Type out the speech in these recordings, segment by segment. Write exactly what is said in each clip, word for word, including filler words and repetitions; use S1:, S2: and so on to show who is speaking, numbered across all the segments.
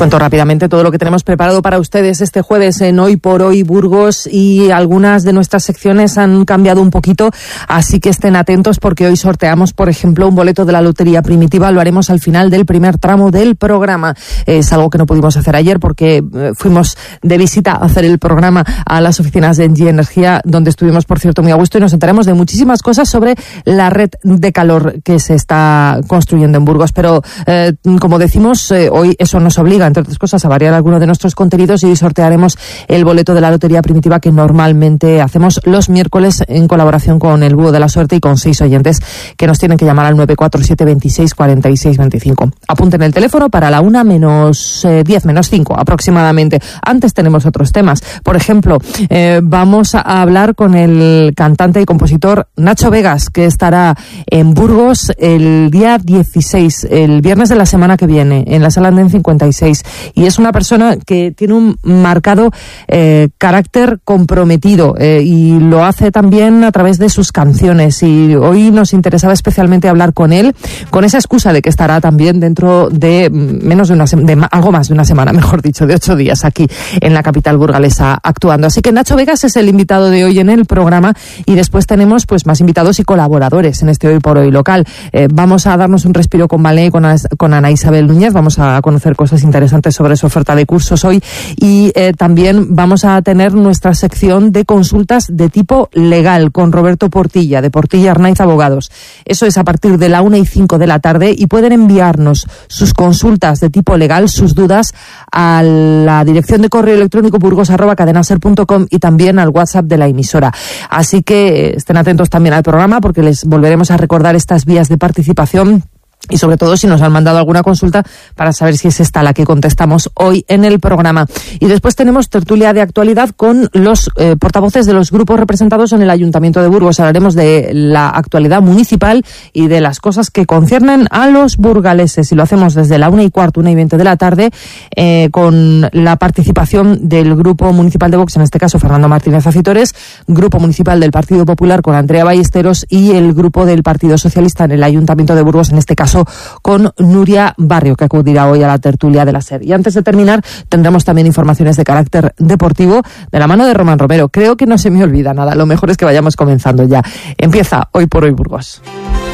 S1: cuento rápidamente todo lo que tenemos preparado para ustedes este jueves en Hoy por Hoy Burgos, y algunas de nuestras secciones han cambiado un poquito, así que estén atentos porque hoy sorteamos, por ejemplo, un boleto de la Lotería Primitiva. Lo haremos al final del primer tramo del programa. Es algo que no pudimos hacer ayer porque eh, fuimos de visita a hacer el programa a las oficinas de Engie Energía, donde estuvimos, por cierto, muy a gusto, y nos enteramos de muchísimas cosas sobre la red de calor que se está construyendo en Burgos. Pero, eh, como decimos, eh, hoy eso nos obliga, entre otras cosas, a variar alguno de nuestros contenidos, y sortearemos el boleto de la Lotería Primitiva que normalmente hacemos los miércoles en colaboración con el Búho de la Suerte y con seis oyentes que nos tienen que llamar al nueve cuatro siete, veintiséis, cuarenta y seis, veinticinco. Apunten el teléfono para la una menos diez, menos cinco aproximadamente. Antes tenemos otros temas. Por ejemplo, eh, vamos a hablar con el cantante y compositor Nacho Vegas, que estará en Burgos el día dieciséis, el viernes de la semana que viene, en la Sala Andén cincuenta y seis. Y es una persona que tiene un marcado eh, carácter comprometido, eh, y lo hace también a través de sus canciones. Y hoy nos interesaba especialmente hablar con él, con esa excusa de que estará también dentro de menos de una se- de algo más de una semana, mejor dicho, de ocho días aquí en la capital burgalesa actuando. Así que Nacho Vegas es el invitado de hoy en el programa, y después tenemos pues más invitados y colaboradores en este Hoy por Hoy local. Eh, vamos a darnos un respiro con Malé y con, con Ana Isabel Núñez. Vamos a conocer cosas interesantes sobre su oferta de cursos hoy, y eh, también vamos a tener nuestra sección de consultas de tipo legal con Roberto Portilla, de Portilla Arnaiz Abogados. Eso es a partir de la una y cinco de la tarde, y pueden enviarnos sus consultas de tipo legal, sus dudas, a la dirección de correo electrónico burgos arroba cadenaser punto com y también al WhatsApp de la emisora. Así que estén atentos también al programa, porque les volveremos a recordar estas vías de participación, y sobre todo si nos han mandado alguna consulta, para saber si es esta la que contestamos hoy en el programa. Y después tenemos tertulia de actualidad con los eh, portavoces de los grupos representados en el Ayuntamiento de Burgos. Hablaremos de la actualidad municipal y de las cosas que conciernen a los burgaleses, y lo hacemos desde la una y cuarto, una y veinte de la tarde, eh, con la participación del Grupo Municipal de Vox, en este caso Fernando Martínez Acitores, Grupo Municipal del Partido Popular con Andrea Ballesteros, y el Grupo del Partido Socialista en el Ayuntamiento de Burgos, en este caso con Nuria Barrio, que acudirá hoy a la tertulia de la SER. Y antes de terminar, tendremos también informaciones de carácter deportivo de la mano de Román Romero. Creo que no se me olvida nada, lo mejor es que vayamos comenzando ya. Empieza Hoy por Hoy Burgos.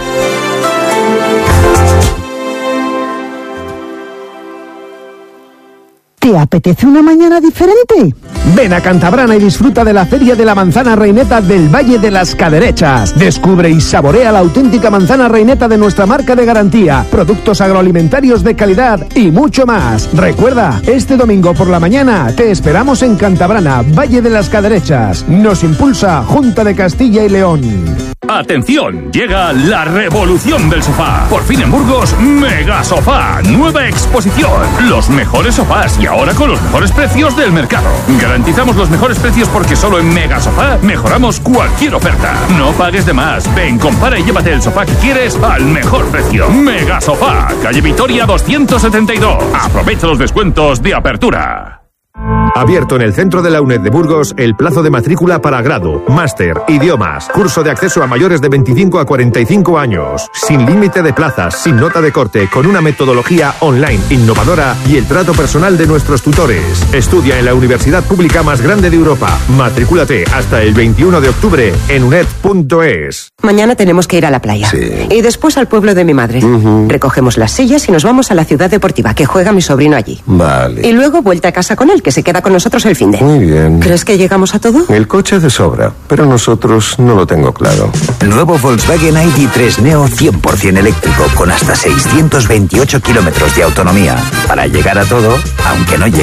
S2: ¿Te apetece una mañana diferente?
S3: Ven a Cantabrana y disfruta de la Feria de la Manzana Reineta del Valle de las Caderechas. Descubre y saborea la auténtica manzana reineta de nuestra marca de garantía, productos agroalimentarios de calidad y mucho más. Recuerda, este domingo por la mañana te esperamos en Cantabrana, Valle de las Caderechas. Nos impulsa Junta de Castilla y León.
S4: ¡Atención! Llega la revolución del sofá. Por fin en Burgos, Mega Sofá. Nueva exposición. Los mejores sofás y ahora con los mejores precios del mercado. Garantizamos los mejores precios porque solo en Mega Sofá mejoramos cualquier oferta. No pagues de más. Ven, compara y llévate el sofá que quieres al mejor precio. Mega Sofá, calle Vitoria doscientos setenta y dos. Aprovecha los descuentos de apertura.
S5: Abierto en el centro de la UNED de Burgos el plazo de matrícula para grado, máster, idiomas, curso de acceso a mayores de veinticinco a cuarenta y cinco años, sin límite de plazas, sin nota de corte, con una metodología online innovadora y el trato personal de nuestros tutores. Estudia en la universidad pública más grande de Europa. Matrículate hasta el veintiuno de octubre en uned punto es.
S6: Mañana tenemos que ir a la playa.
S7: Sí.
S6: Y después al pueblo de mi madre.
S7: Uh-huh.
S6: Recogemos las sillas y nos vamos a la ciudad deportiva, que juega mi sobrino allí.
S7: Vale.
S6: Y luego vuelta a casa con él, que se queda con nosotros el finde.
S7: Muy bien.
S6: ¿Crees que llegamos a todo?
S7: El coche de sobra, pero nosotros no lo tengo claro.
S8: Nuevo Volkswagen I D tres Neo cien por ciento eléctrico con hasta seiscientos veintiocho kilómetros de autonomía. Para llegar a todo, aunque no llegue.